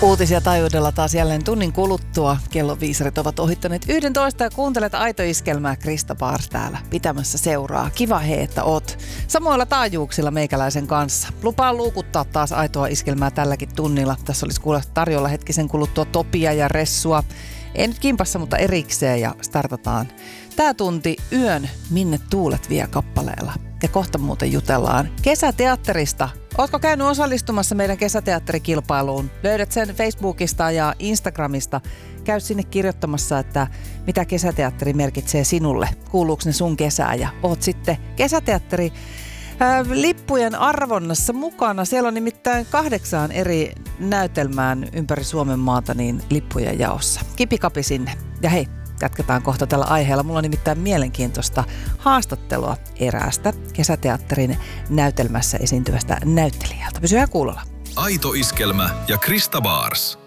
Uutisia taajuudella taas jälleen tunnin kuluttua. Kellon viisarit ovat ohittaneet 11 ja kuuntelet Aito Iskelmää. Krista Paars täällä pitämässä seuraa. Kiva että oot samoilla taajuuksilla meikäläisen kanssa. Lupaan luukuttaa taas Aitoa Iskelmää tälläkin tunnilla. Tässä olisi kuulla tarjolla hetkisen kuluttua Topia ja Ressua. Ei nyt kimpassa, mutta erikseen ja startataan tää tunti Yön Minne tuulet vie -kappaleella. Ja kohta muuten jutellaan kesäteatterista. Ootko käynyt osallistumassa meidän kesäteatterikilpailuun? Löydät sen Facebookista ja Instagramista. Käy sinne kirjoittamassa, että mitä kesäteatteri merkitsee sinulle. Kuuluuko ne sun kesään? Ja oot sitten kesäteatteri lippujen arvonnassa mukana. Siellä on nimittäin 8 eri näytelmään ympäri Suomen maata niin lippujen jaossa. Kipikapi sinne. Ja hei, jatketaan kohta tällä aiheella. Mulla on nimittäin mielenkiintoista haastattelua eräästä kesäteatterin näytelmässä esiintyvästä näyttelijältä. Pysykää kuulolla. Aito Iskelmä ja Krista Paars.